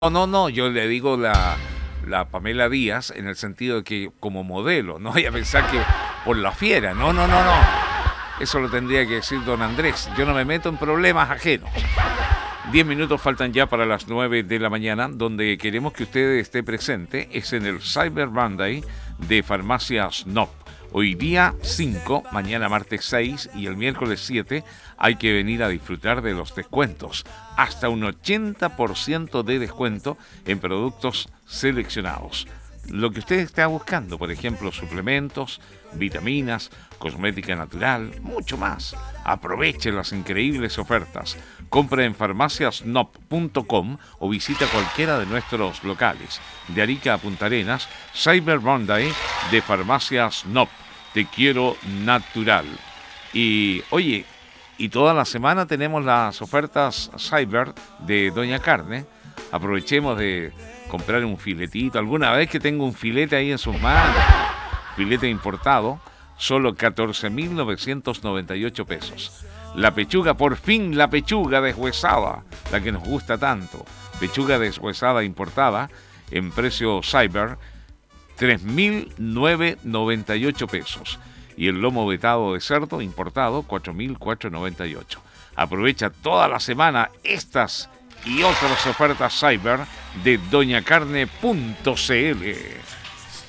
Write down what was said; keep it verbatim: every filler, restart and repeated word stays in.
No, no, no, yo le digo la, la Pamela Díaz en el sentido de que como modelo, no vaya a pensar que por la fiera, no, no, no, no. Eso lo tendría que decir don Andrés. Yo no me meto en problemas ajenos. Diez minutos faltan ya para las nueve de la mañana, donde queremos que usted esté presente. Es en el Cyber Monday de Farmacias N O P. Hoy día cinco, mañana martes seis y el miércoles siete hay que venir a disfrutar de los descuentos. Hasta un ochenta por ciento de descuento en productos seleccionados. Lo que usted está buscando, por ejemplo, suplementos, vitaminas, cosmética natural, mucho más. Aproveche las increíbles ofertas. Compre en farmacias n o p punto com o visita cualquiera de nuestros locales. De Arica a Punta Arenas, Cyber Monday de Farmacias N O P. Te quiero natural. Y, oye, y toda la semana tenemos las ofertas Cyber de Doña Carne. Aprovechemos de comprar un filetito. Alguna vez que tengo un filete ahí en sus manos, filete importado, solo catorce mil novecientos noventa y ocho pesos. La pechuga, por fin la pechuga deshuesada, la que nos gusta tanto. Pechuga deshuesada importada en precio Cyber, tres mil novecientos noventa y ocho pesos. Y el lomo vetado de cerdo importado, cuatro mil cuatrocientos noventa y ocho. Aprovecha toda la semana estas y otras ofertas Cyber de doña carne punto c l.